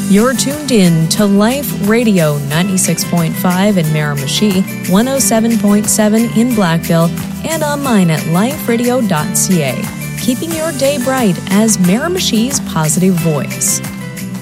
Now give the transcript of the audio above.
You're tuned in to Life Radio 96.5 in Miramichi, 107.7 in Blackville, and online at liferadio.ca. Keeping your day bright as Miramichi's positive voice.